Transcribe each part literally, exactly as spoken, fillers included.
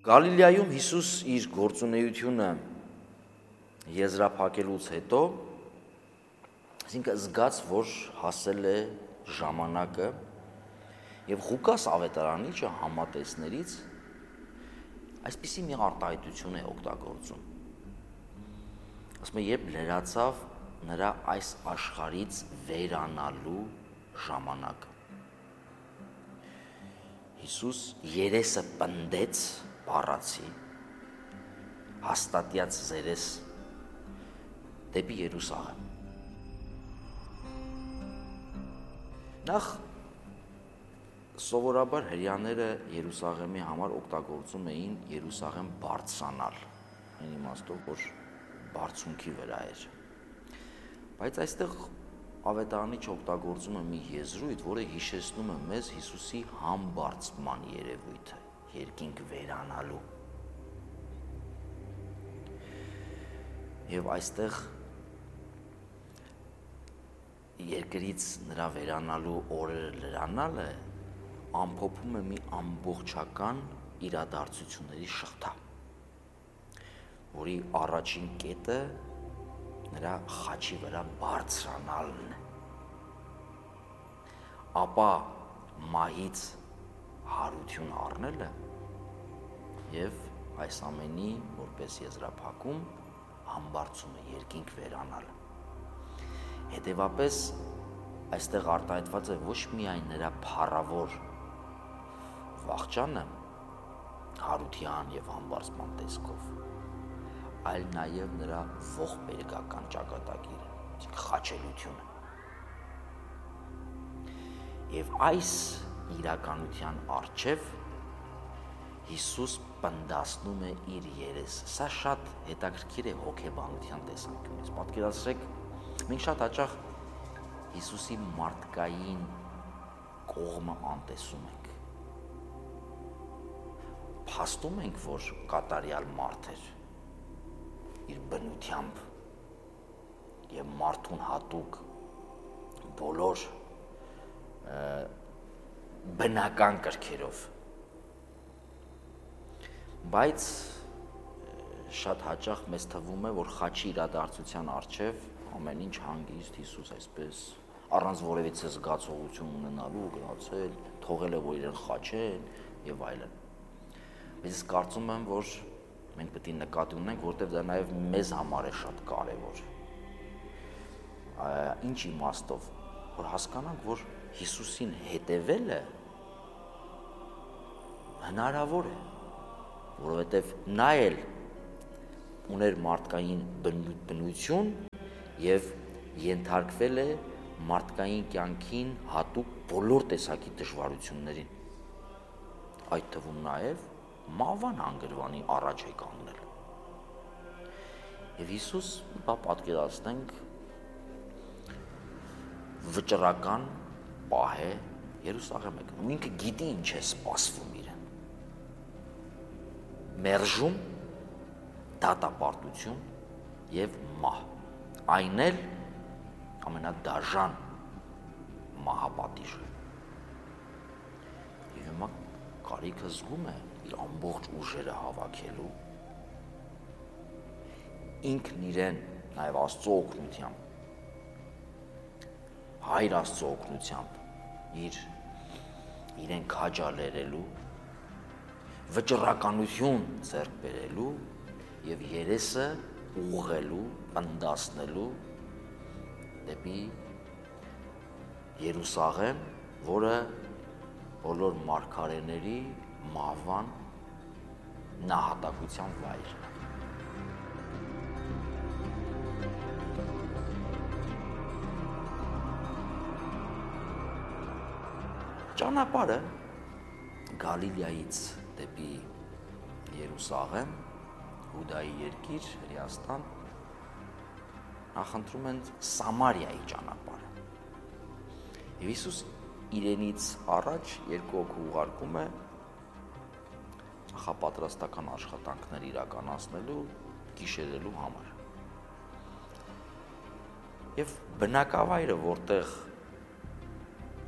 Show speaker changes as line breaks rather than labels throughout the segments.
Գալիլեայում Հիսուս իր գործունեությունը եզրափակելուց հետո, այսինքն զգաց, որ հասել է ժամանակը, եւ Ղուկաս ավետարանիչը համատեսներից այսպիսի մի արտահայտություն է օգտագործում։ Ասում է, երբ լրացավ նրա այս աշխարհից վերանալու ժամանակը։ Հիսուս երեսը պնդեց բառացի, հաստատյաց զերես դեպի Երուսաղեմ։ Նախ սովորաբար հրեաները Երուսաղեմի համար օգտագործում էին Երուսաղեմ բարձրանալ, այն իմաստով, որ բարձունքի վրա էր։ Բայց այստեղ ավետարանիչը օգտագործում է մի եզրույթ, որը հիշեցնում է մեզ Հիսուսի համբարձման երևույթը, երկինք վերանալու։ Եվ այստեղ երկրից նրա վերանալու օրերը լրանալը ամփոփում է մի ամբողջական իրադարձությունների շղթա, որի առաջին կետը նրա խաչի վրա բարձրանալն է, ապա մահից հարություն առնելը եւ այս ամենի որպես եզրափակում համբարձումը, երկինք վերանալը։ Հետևապես այստեղ արտահայտված է ոչ միայն նրա փառավոր վախճանը հարության եւ համբարձման տեսքով, այլ նաև նրա ողբերգական ճակատագիրը, խաչելությունը։ Եվ այս իրականության առջև Հիսուս պնդասնում է իր երեսը։ Սա շատ հետաքրքիր է հոգեբանության տեսանկյունից։ Պատկերացրեք, մենք շատ հաճախ Հիսուսի մարդկային կողմը անտեսում ենք։ Փաստում ենք, որ կատարյալ մարդ էր իր բնությամբ եւ մարդուն հատուկ բոլոր բնական կրքերով, բայց շատ հաճախ մեզ թվում է, որ խաչի իրադարձության առջև ամեն ինչ հանգիստ Հիսուս այսպես առանց որևիցե զգացողություն ունենալու գնացել, թողել է, որ իրեն խաչեն եւ այլն։ Բայց ես կարծում եմ, որ մենք պետք է նկատի ունենք, որտեղ դա նաև մեզ համար է շատ կարևոր։ Ինչ իմաստով, որ հասկանանք, որ Հիսուսին հետևելը հնարավոր է, որովհետև նա էլ ուներ մարդկային բնություն եւ ենթարկվել է մարդկային կյանքին հատուկ բոլոր տեսակի դժվարություններին։ Այդ թվում նաև մահվան հանգրվանի առաջ է կանգնել։ Եվ Հիսուս, բա պատկերացնենք, վճռական պահ է Երուսաղեմ է գնում, ինքը գիտի ինչ է սպասվում իրեն։ Մերժում, դատապարտություն եւ մահ, այն էլ ամենադաժան մահապատիժը։ Եվ հիմա կարիքը զգում է իր ամբողջ ուժերը հավաքելու, ինքն իրեն նաև Աստծո օգնությամբ, Հայր Աստծո օգնությամբ իր իրեն քաջալերելու, վճռականություն ձեռք բերելու եւ երեսը ուղղելու, պնդասնելու դեպի Երուսաղեմ, որը բոլոր մարգարեների մահվան նահատակության վայրն է։ Ճանապարհը Գալիլեայից դեպի Երուսաղեմ, Հուդայի երկիր, Հրեաստան, նախընտրում են Սամարիայի ճանապարհը։ Եվ Հիսուս իրենից առաջ երկու հոգու ուղարկում է նախապատրաստական աշխատանքներ իրականացնելու, գիշերելու համար։ Եվ բնակավայրը, որտեղ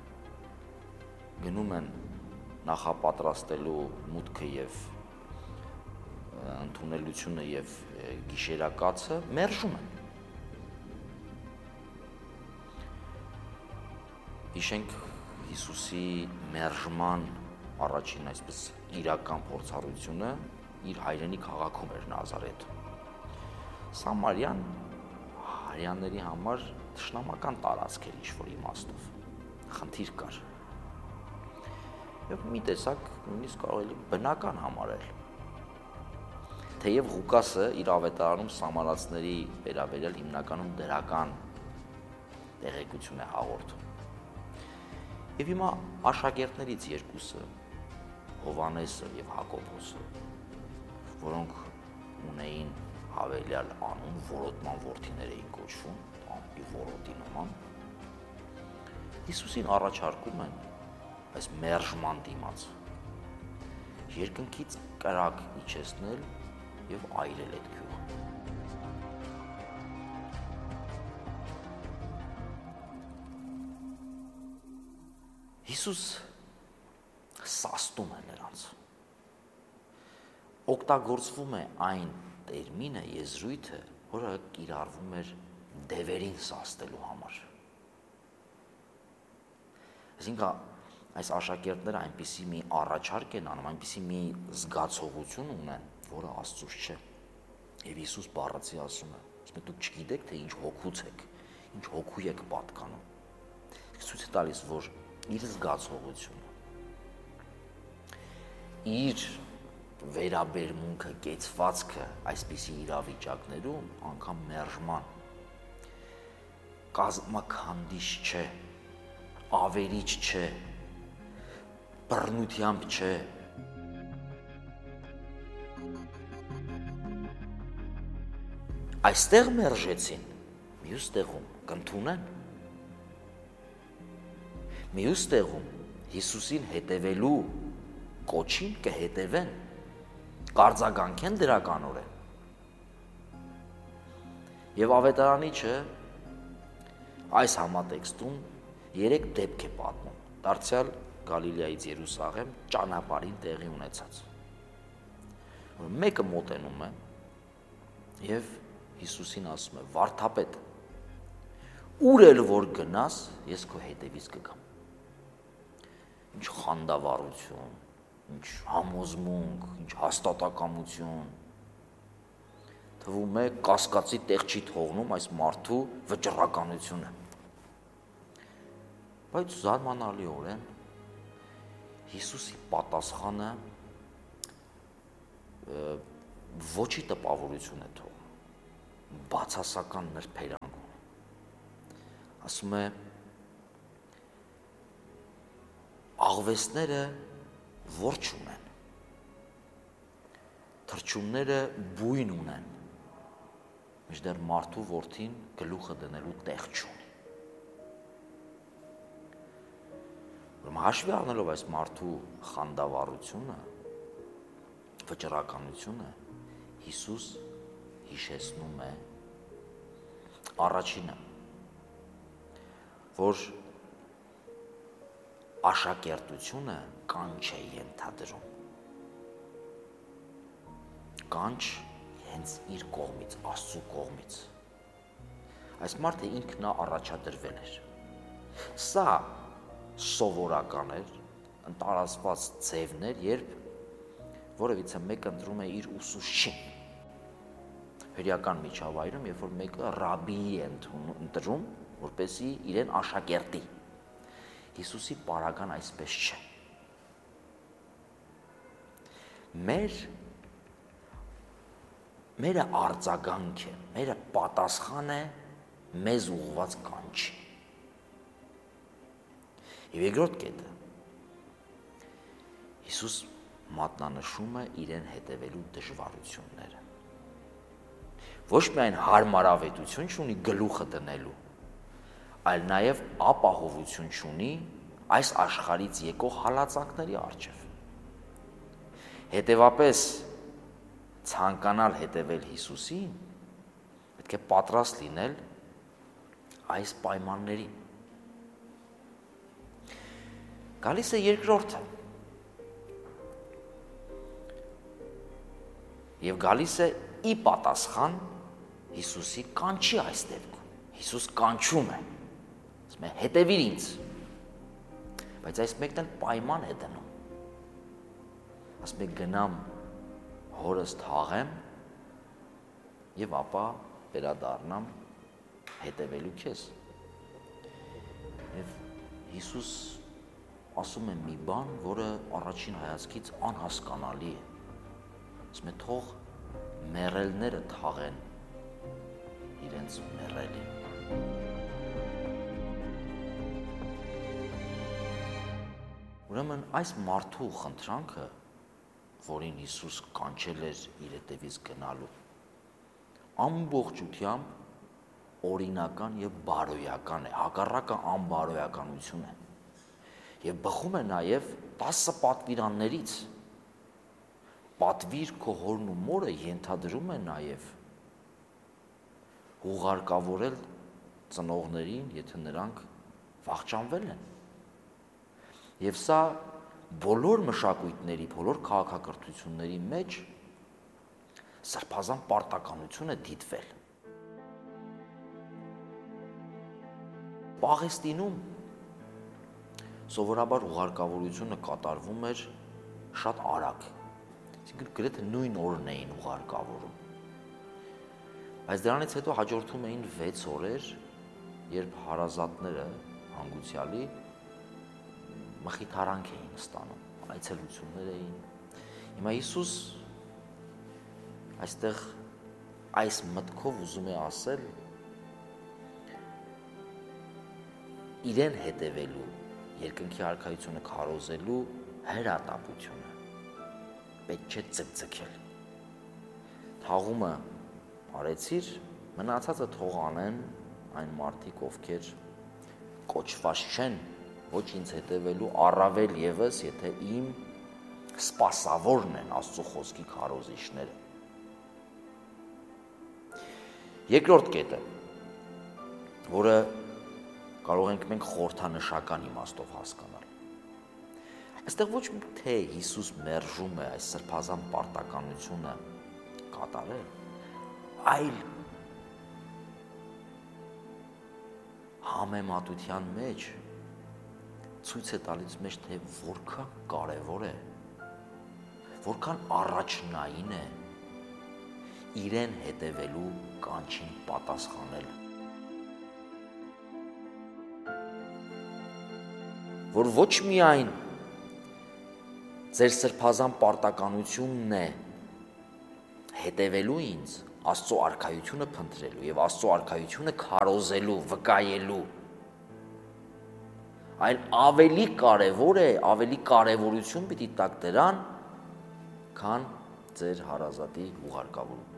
գնում են նախապատրաստելու մուտքը եւ ընդունելությունը եւ գիշերակացը մերժում են։ Հիշենք Հիսուսի մերժման առաջին այսպես իրական փորձառությունը իր հայրենի քաղաքում էր Նազարեթում։ Սամարյան հрьяաների համար թշնամական տարածք էր ինչ-որ իմաստով, խնդիր կար։ Եվ մի տեսակ նույնիսկ կարող է բնական համարել։ Թեև Ղուկասը իր ավետարանում սամարացների վերաբերյալ հիմնականում դրական տեղեկություն է հաղորդում։ Եվ հիմա աշակերտներից երկուսը, Հովհաննեսը եւ Հակոբոսը, որոնք ունեին հավելյալ անուն, որոտման որդիներ էին կոչվում, ամպի որոտի նման, Հիսուսին առաջարկում են այս մերժման դիմաց երկնքից կրակ իջեցնել եւ այրել այդ գյուղը։ Հիսուս սաստում է նրանց։ Օգտագործվում է այն տերմինը, եզրույթը, որը կիրառվում էր դևերին սաստելու համար։ Այսինքն այս աշակերտները այնպիսի մի առաջարկ են անում, այնպիսի մի զգացողություն ունեն, որը Աստծուց չէ։ Եվ Հիսուս բառացի ասում է. «Իսկ դուք չգիտեք, թե ինչ հոգուց եք, ինչ հոգու եք պատկանում»։ Ցույց է տալիս, որ իր զգացողությունը, իր վերաբերմունքը, կեցվածքը այսպիսի իրավիճակներում անգամ մերժման կազմաքանդիչ չէ, ավերիչ չէ, բռնությամբ չէ։ Այստեղ մերժեցին, մյուս տեղում կընդունեն։ Մյուս տեղում Հիսուսին հետևելու կոչին կհետևեն, կարձագանքեն դրականորեն։ Եվ ավետարանիչը այս համատեքստում երեք դեպք է պատմում, դարձյալ Գալիլեայից Երուսաղեմ ճանապարհին տեղի ունեցած։ Մեկը մոտենում է եւ Հիսուսին ասում է. «Վարդապետ, ուր էլ որ գնաս, ես քո հետևից կգամ»։ Ինչ խանդավառություն, ինչ համոզմունք, ինչ հաստատակամություն։ Թվում է կասկածի տեղ չի թողնում այս մարդու վճռականությունը։ Բայց զարմանալիորեն Հիսուսի պատասխանը ոչի տպավորություն է թողնում, բացասական նրբերանգ ունի։ Ասում է. աղվեսները ворջ ունեն, թռչունները բույն ունեն, մինչդեռ մարդու որդին գլուխը դնելու տեղ չունի։ Ուրեմն հաշվի առնելով այս մարդու խանդավառությունը, վճռականությունը, Հիսուս հիշեցնում է առաջինը, որ աշակերտությունը կանչ է ենթադրում։ Կանչ հենց իր կողմից, Աստծու կողմից։ Այս մարդը ինքն առաջադրվել էր։ Սա սովորական էր, ընտարացված ձևներ, երբ որևիցե մեկը ընտրում է իր ուսուցչին։ Հրեական միջավայրում, երբ որ մեկը ռաբբիի է ընտրում, որպեսզի իրեն աշակերտի։ Հիսուսի պարագան այսպես չէ։ Մեր մերը արձագանք է, մերը պատասխան է մեզ ուղղված կանչի։ Եվ երկրորդ կետը, Հիսուս մատնանշում է իրեն հետևելու դժվարությունները։ Ոչ միայն հարմարավետություն չունի գլուխը դնելու, այլ նաև ապահովություն չունի այս աշխարհից եկող հալածանքների առջև։ Հետևապես ցանկանալ հետևել Հիսուսին, պետք է պատրաստ լինել այս պայմաններին։ Գալիս է երկրորդը։ Եվ գալիս է ի պատասխան Հիսուսի կանչի այս դեպքում։ Հիսուս կանչում է, ասում է հետևիր ինձ, բայց այս մեկն էլ պայման է դնում, ասում է գնամ հորս թաղեմ և ապա վերադառնամ հետևելու քեզ։ Եվ Հիսուս ասում է մի բան, որը առաջին հայացքից անհասկանալի է, ասում է թող մեռելները թաղեն իրենց մեռելին։ Ուրեմն այս մարդու խնդրանքը, որին Հիսուս կանչել էր իր հետևից գնալու, ամբողջությամբ օրինական և բարոյական է, հակառակը անբարոյականություն է և բխում է նաև տասը պատվիրաններից։ Պատվիր քո հորն ու մորը ենթադրում է նաև ուղարկավորել ծնողներին, եթե նրանք վախճանվել են։ Եվ սա բոլոր մշակույթների, բոլոր քաղաքակրթությունների մեջ սրբազան պարտականություն է դիտվել։ Պաղեստինում սովորաբար ուղարկավորությունը կատարվում էր շատ արագ, այսինքն գրեթե նույն օրն էին ուղարկավորում։ Բայց դրանից հետո հաջորդում էին վեց օրեր, երբ հարազատները հանգուցյալի մխիթարանք էին ստանում, այցելություններ էին։ Հիմա Հիսուս այստեղ այս մտքով ուզում է ասել իրեն հետևելու, երկնքի արքայությունը քարոզելու հրատապությունը պետք չէ ձգձգել։ Թաղումը արեցիր, մնացածը թող անեն այն մարդիկ, ովքեր կոչված չեն ոչ ինձ հետևելու, առավել ևս, եթե իմ սպասավորն են Աստծո խոսքի քարոզիչները։ Երկրորդ կետը, որը կարող ենք մենք խորհրդանշական իմաստով հասկանալ։ Այստեղ ոչ թե Հիսուս մերժում է այս սրբազան պարտականությունը կատարել, այլ համեմատության մեջ ցույց է տալիս մեզ, թե որքան կարևոր է, որքան առաջնային է իրեն հետևելու կանչին պատասխանել։ Որ ոչ միայն ձեր սրբազան պարտականությունն է հետևելու ինձ, Աստծո արքայությունը փնտրելու և Աստծո արքայությունը քարոզելու, վկայելու, այլ ավելի կարևոր է, ավելի կարևորություն պիտի տաք դրան, քան ձեր հարազատի ուղարկավորումը։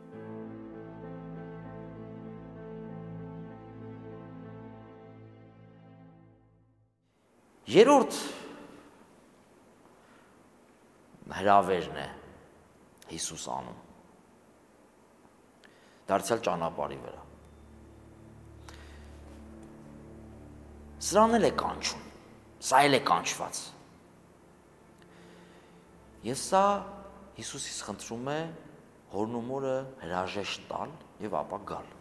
Երրորդ հրավերն է Հիսուս անում դարձյալ ճանապարհի վրա։ Սրան էլ է կանչում, սա էլ է կանչված։ Եվ սա Հիսուսից խնդրում է հորն ու մորը հրաժեշտ տալ և ապա գալ։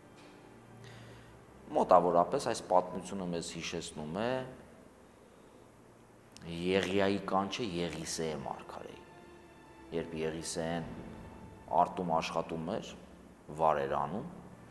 Մոտավորապես այս պատմությունը մեզ հիշեցնում է Եղիայի կանչը Եղիսեե մարգարեի, երբ Եղիսեեն արտում աշխատում էր, վարեր անում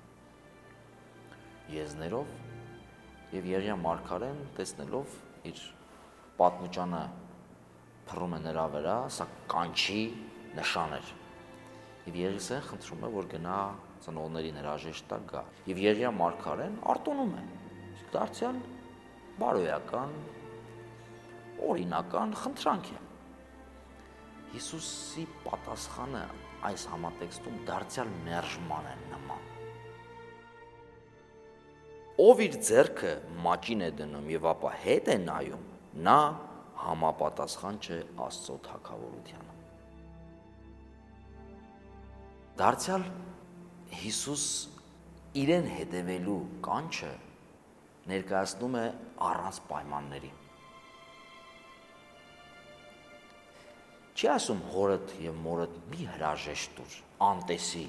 եզներով, և Եղիա մարգարեն տեսնելով իր պատմուճանը փռում է նրա վրա, սա կանչի նշան էր։ Եվ Եղիսեեն խնդրում է, որ գնա ծնողներին հրաժեշտ տա գա։ Եվ Եղիա մարգարեն արտոնում է, դարձյալ բարոյական, օրինական խնդրանք է։ Հիսուսի պատասխանը այս համատեքստում դարձյալ մերժման է նման։ Ով իր ձեռքը մաճին է դնում և ապա հետ է նայում, նա համապատասխան չէ Աստծո թագավորությանը։ Դարձյալ Հիսուս իրեն հետևելու կանչը ներկայացնում է առանց պայմանների։ Չի ասում հորդ եւ մորդ մի հրաժեշտ տուր, անտեսի։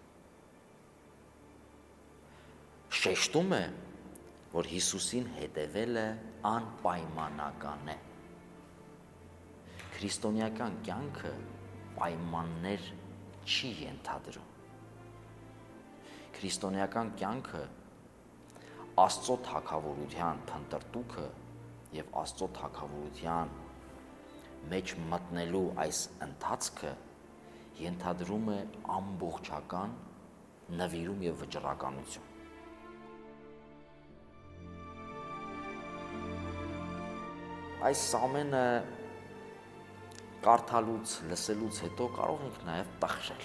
Շեշտում է, որ Հիսուսին հետևելը անպայմանական է։ Քրիստոնեական կյանքը պայմաններ չի ենթադրում։ Քրիստոնեական կյանքը Աստծո թագավորության փնտրտուքը եւ Աստծո թագավորության մեջ մտնելու այս ընթացքը ենթադրում է ամբողջական նվիրում եւ վճռականություն։ Այս ամենը կարդալուց, լսելուց հետո կարող ենք նաեւ տխրել։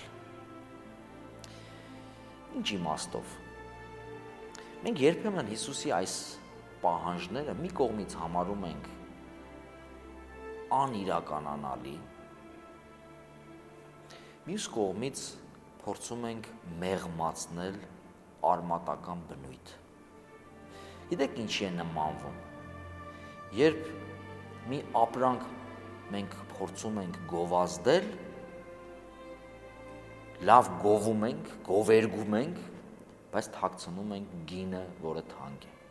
Ինչ իմաստով։ Մենք երբեմն Հիսուսի այս պահանջները մի կողմից համարում ենք անիրականանալի, մյուս կողմից փորձում ենք մեղմացնել արմատական բնույթ։ Գիտեք ինչի է նմանվում։ Երբ մի ապրանք մենք փորձում ենք գովազդել, լավ գովում ենք, գովերգում ենք, բայց թաքցնում ենք գինը, որը թանկ է։